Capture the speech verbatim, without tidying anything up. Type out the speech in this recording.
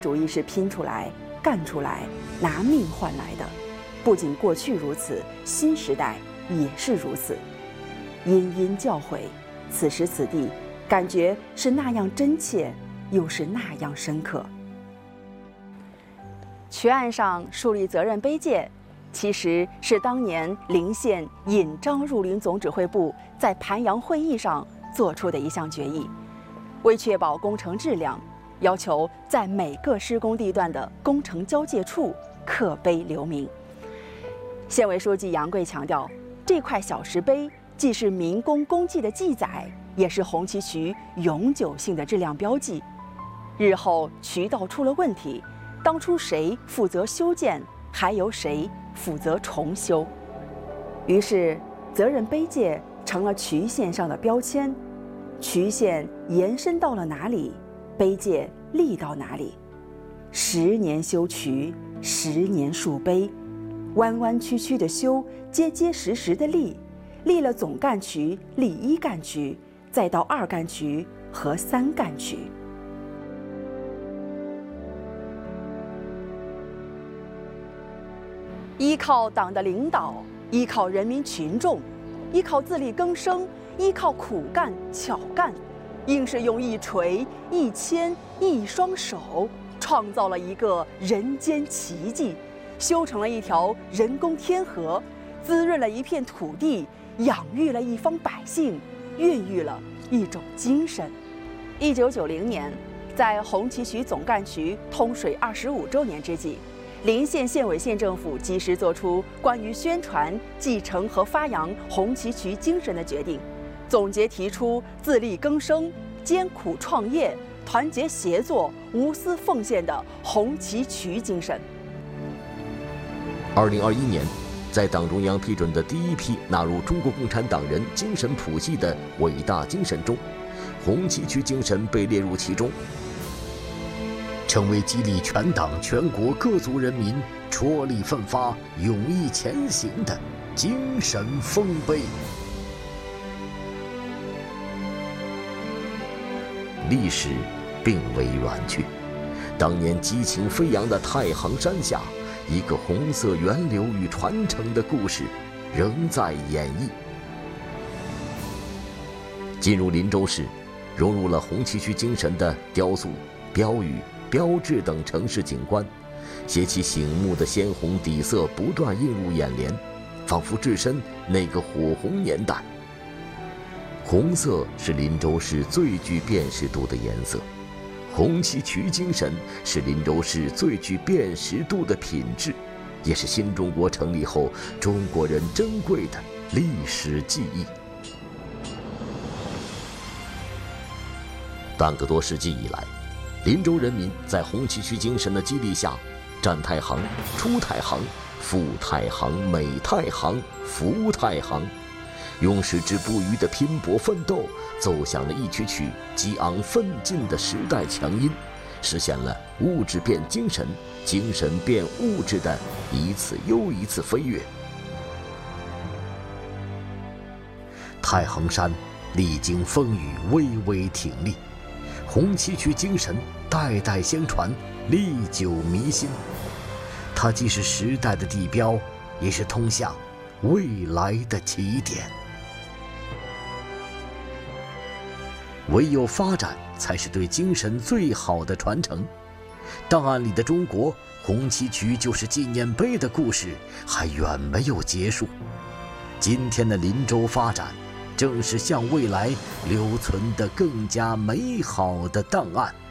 主义是拼出来、干出来、拿命换来的。不仅过去如此，新时代也是如此。殷殷教诲，此时此地，感觉是那样真切，又是那样深刻。渠案上树立责任碑界，其实是当年临县引张入林总指挥部在盘阳会议上做出的一项决议，为确保工程质量，要求在每个施工地段的工程交界处刻碑留名。县委书记杨贵强调，这块小石碑既是民工功绩的记载，也是红旗渠永久性的质量标记。日后渠道出了问题，当初谁负责修建，还由谁负责重修。于是，责任碑界成了渠线上的标签，渠线延伸到了哪里，碑界立到哪里。十年修渠，十年树碑，弯弯曲曲的修，结结实实的立，立了总干渠，立一干渠，再到二干渠和三干渠。依靠党的领导，依靠人民群众，依靠自力更生，依靠苦干巧干，硬是用一锤一铅一双手创造了一个人间奇迹，修成了一条人工天河，滋润了一片土地，养育了一方百姓，孕育了一种精神。一九九零年，在红旗渠总干渠通水二十五周年之际，临县县委县政府及时作出关于宣传、继承和发扬红旗渠精神的决定，总结提出自力更生、艰苦创业、团结协作、无私奉献的红旗渠精神。 二零二一年，在党中央批准的第一批纳入中国共产党人精神谱系的伟大精神中，红旗渠精神被列入其中，成为激励全党全国各族人民踔厉奋发、勇毅前行的精神丰碑。历史并未远去，当年激情飞扬的太行山下，一个红色源流与传承的故事仍在演绎。进入林州市，融入了红旗渠精神的雕塑、标语、标志等城市景观，携其醒目的鲜红底色不断映入眼帘，仿佛置身那个火红年代。红色是林州市最具辨识度的颜色，红旗渠精神是林州市最具辨识度的品质，也是新中国成立后中国人珍贵的历史记忆。半个多世纪以来，林州人民在红旗渠精神的激励下，站太行、出太行、富太行、美太行、福太行，用矢志不渝的拼搏奋斗，奏响了一曲曲激昂奋进的时代强音，实现了物质变精神、精神变物质的一次又一次飞跃。太行山历经风雨，巍巍挺立，红旗渠精神代代相传，历久弥新。它既是时代的地标，也是通向未来的起点。唯有发展，才是对精神最好的传承。档案里的中国，红旗渠就是纪念碑的故事还远没有结束。今天的林州发展，正是向未来留存的更加美好的档案。